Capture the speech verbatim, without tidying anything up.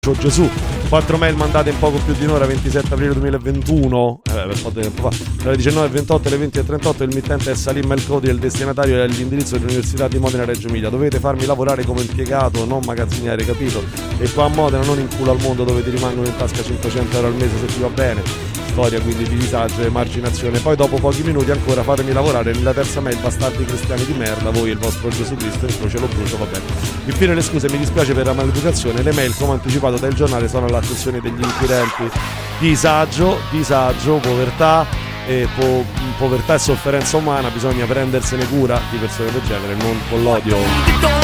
Gesù. Quattro mail mandate in poco più di un'ora, ventisette aprile duemilaventuno, eh, per un po' di tempo fa, tra le diciannove e ventotto e le venti e trentotto. Il mittente è Salim El Codi e il destinatario è l'indirizzo dell'Università di Modena Reggio Emilia. Dovete farmi lavorare come impiegato, non magazziniere, capito? E qua a Modena, non in culo al mondo, dove ti rimangono in tasca cinquecento euro al mese se ti va bene. Storia quindi di disagio e emarginazione. Poi dopo pochi minuti ancora fatemi lavorare nella terza mail, bastardi cristiani di merda, voi e il vostro Gesù Cristo in croce lo brucio, va bene. Infine le scuse, mi dispiace per la maleducazione, le mail come anticipato dal giornale sono all'attenzione degli inquirenti. Disagio, disagio, povertà e po- povertà e sofferenza umana, bisogna prendersene cura di persone del genere, non con l'odio.